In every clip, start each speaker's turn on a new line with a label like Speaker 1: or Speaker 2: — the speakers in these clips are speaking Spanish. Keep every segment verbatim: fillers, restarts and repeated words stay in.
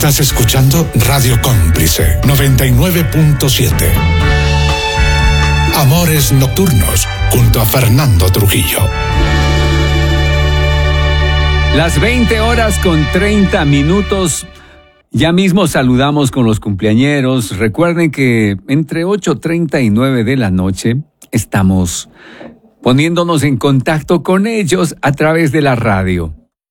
Speaker 1: Estás escuchando Radio Cómplice noventa y nueve punto siete. Amores Nocturnos, junto a Fernando Trujillo.
Speaker 2: Las veinte horas con treinta minutos. Ya mismo saludamos con los cumpleañeros. Recuerden que entre ocho treinta y nueve de la noche estamos poniéndonos en contacto con ellos a través de la radio.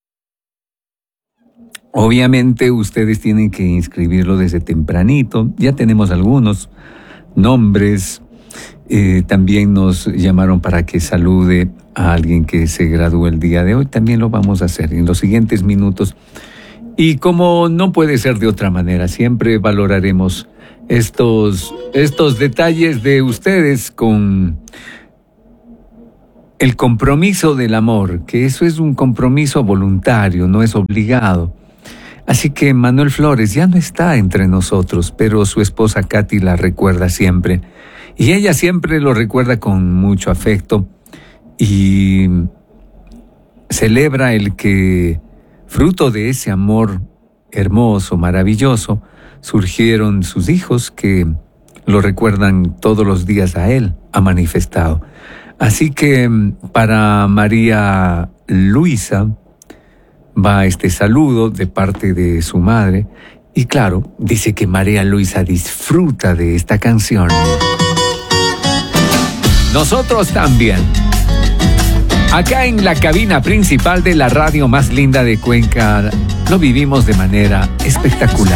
Speaker 2: Obviamente ustedes tienen que inscribirlo desde tempranito. Ya tenemos algunos nombres. Eh, también nos llamaron para que salude a alguien que se graduó el día de hoy. También lo vamos a hacer en los siguientes minutos. Y como no puede ser de otra manera, siempre valoraremos estos, estos detalles de ustedes con el compromiso del amor, que eso es un compromiso voluntario, no es obligado. Así que Manuel Flores ya no está entre nosotros, pero su esposa Katy la recuerda siempre. Y ella siempre lo recuerda con mucho afecto y celebra el que, fruto de ese amor hermoso, maravilloso, surgieron sus hijos que lo recuerdan todos los días a él, ha manifestado. Así que para María Luisa va este saludo de parte de su madre y claro, dice que María Luisa disfruta de esta canción. Nosotros también. Acá en la cabina principal de la radio más linda de Cuenca, lo vivimos de manera espectacular.